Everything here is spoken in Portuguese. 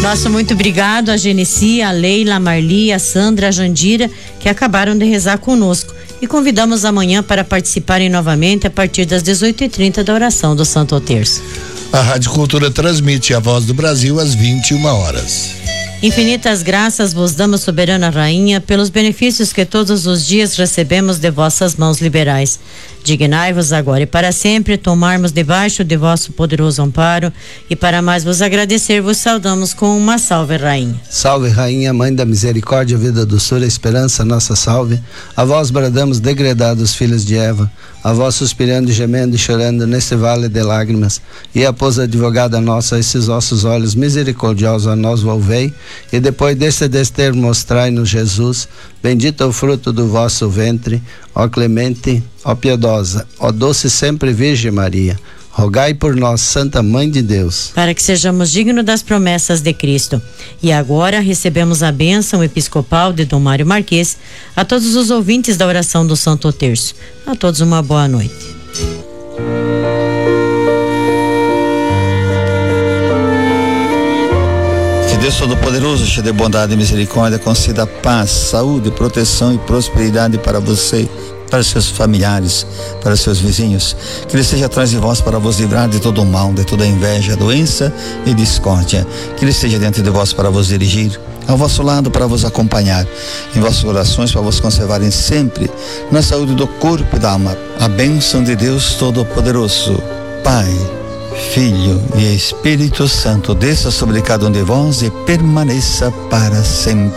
Nosso muito obrigado a Genesi, a Leila, a Marli, a Sandra, a Jandira, que acabaram de rezar conosco. E convidamos amanhã para participarem novamente a partir das 18h30 da oração do Santo Terço. A Rádio Cultura transmite a Voz do Brasil às 21h. Infinitas graças vos damos, soberana rainha, pelos benefícios que todos os dias recebemos de vossas mãos liberais. Dignai-vos agora e para sempre tomarmos debaixo de vosso poderoso amparo, e para mais vos agradecer, vos saudamos com uma salve, rainha. Salve, rainha, mãe da misericórdia, vida, doçura, esperança, nossa salve. A vós bradamos, degredados filhos de Eva, a vós suspirando, gemendo e chorando neste vale de lágrimas, e após a advogada nossa, esses vossos olhos misericordiosos a nós volvei, e depois deste desterro mostrai-nos Jesus, bendito é o fruto do vosso ventre, ó clemente, ó piedosa, ó doce sempre Virgem Maria, rogai por nós, Santa Mãe de Deus, para que sejamos dignos das promessas de Cristo. E agora recebemos a bênção episcopal de Dom Mário Marques, a todos os ouvintes da oração do Santo Terço. A todos uma boa noite. Que Deus Todo-Poderoso, cheio de bondade e misericórdia, conceda paz, saúde, proteção e prosperidade para você, para seus familiares, para seus vizinhos. Que Ele esteja atrás de vós para vos livrar de todo o mal, de toda inveja, doença e discórdia. Que Ele esteja diante de vós para vos dirigir, ao vosso lado para vos acompanhar, em vossas orações para vos conservarem sempre na saúde do corpo e da alma. A bênção de Deus Todo-Poderoso, Pai, Filho e Espírito Santo, desça sobre cada um de vós e permaneça para sempre.